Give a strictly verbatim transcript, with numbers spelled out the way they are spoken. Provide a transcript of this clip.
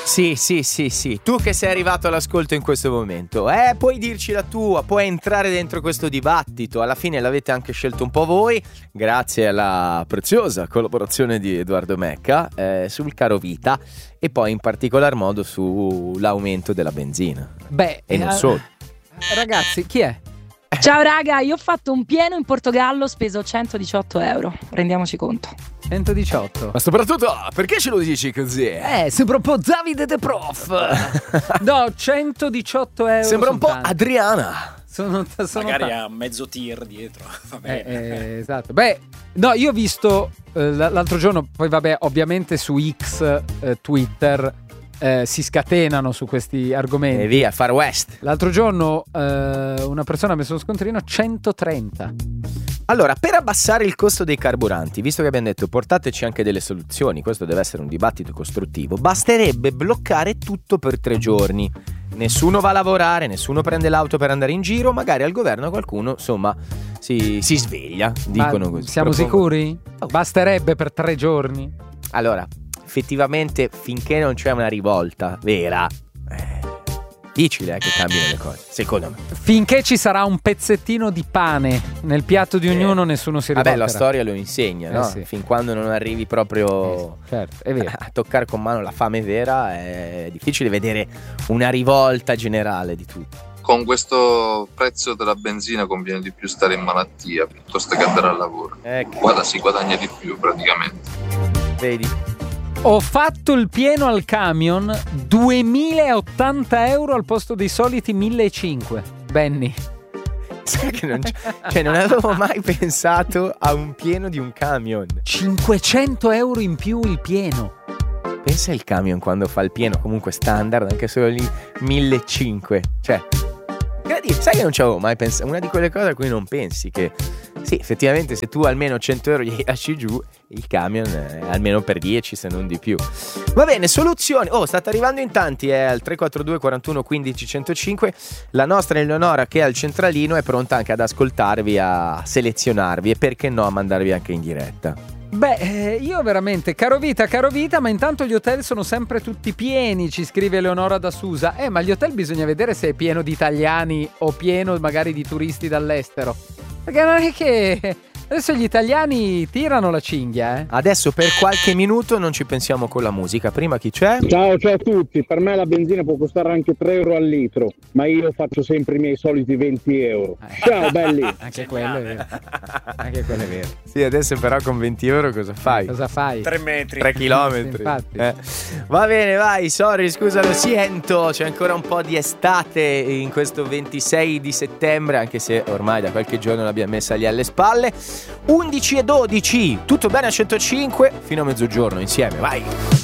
Sì, sì, sì, sì. Tu che sei arrivato all'ascolto in questo momento, eh, puoi dirci la tua, puoi entrare dentro questo dibattito. Alla fine l'avete anche scelto un po' voi, grazie alla preziosa collaborazione di Edoardo Mecca eh, sul caro vita e poi in particolar modo sull'aumento della benzina. Beh, e non eh, solo. Ragazzi, chi è? Ciao raga, io ho fatto un pieno in Portogallo, ho speso centodiciotto euro, rendiamoci conto. centodiciotto. Ma soprattutto, perché ce lo dici così? Eh, sembra un po' Davide De Prof. No, centodiciotto euro. Sembra un po' tanti. Adriana. Sono, sono Magari tanti. ha mezzo tir dietro. Va bene. Eh, eh, esatto. Beh, no, io ho visto eh, l'altro giorno, poi vabbè, ovviamente su X, eh, Twitter, eh, si scatenano su questi argomenti. E via, Far West. L'altro giorno eh, una persona ha messo uno scontrino centotrenta. Allora, per abbassare il costo dei carburanti, visto che abbiamo detto portateci anche delle soluzioni, questo deve essere un dibattito costruttivo, basterebbe bloccare tutto per tre giorni. Nessuno va a lavorare, nessuno prende l'auto per andare in giro, magari al governo qualcuno, insomma, si, si sveglia, dicono Ma così. siamo Propongo. sicuri? Oh. Basterebbe per tre giorni? Allora, effettivamente, finché non c'è una rivolta vera, è difficile eh, che cambino le cose, secondo me. Finché ci sarà un pezzettino di pane nel piatto di ognuno, nessuno si rivolterà. Vabbè, la storia lo insegna, no? Eh sì. Fin quando non arrivi proprio Eh, certo, è vero. a toccare con mano la fame vera, è difficile vedere una rivolta generale di tutto. Con questo prezzo della benzina conviene di più stare in malattia piuttosto che andare al lavoro. Ecco, Guarda, si guadagna di più praticamente. vedi? Ho fatto il pieno al camion, duemilaottanta euro al posto dei soliti millecinquecento. Benny. Sai che non, c- cioè, non avevo mai pensato a un pieno di un camion. cinquecento euro in più il pieno. Pensa il camion quando fa il pieno, comunque standard, anche solo lì millecinquecento. Cioè, incredibile. Sai che non ci avevo mai pensato. Una di quelle cose a cui non pensi, che sì, effettivamente se tu almeno cento euro gli lasci giù, il camion è almeno per dieci, se non di più. Va bene, soluzioni. Oh, state arrivando in tanti, è al tre quattro due quarantuno quindici centocinque. La nostra Eleonora, che è al centralino, è pronta anche ad ascoltarvi, a selezionarvi e perché no a mandarvi anche in diretta. Beh, eh, io veramente, caro vita, caro vita, ma intanto gli hotel sono sempre tutti pieni, ci scrive Eleonora da Susa. Eh, ma gli hotel bisogna vedere se è pieno di italiani o pieno magari di turisti dall'estero. Perché non è che adesso gli italiani tirano la cinghia, eh. Adesso per qualche minuto non ci pensiamo con la musica. Prima chi c'è? Ciao, ciao a tutti. Per me la benzina può costare anche tre euro al litro, ma io faccio sempre i miei soliti venti euro. Ciao belli. Anche quello è vero. Anche quello è vero. Sì, adesso però con venti euro cosa fai? Cosa fai? Tre metri. tre chilometri. Infatti. Eh. Va bene, vai, sorry, scusa, lo siento. C'è ancora un po' di estate in questo ventisei di settembre, anche se ormai da qualche giorno l'abbiamo messa lì alle spalle. undici e dodici, tutto bene a centocinque, fino a mezzogiorno insieme, vai.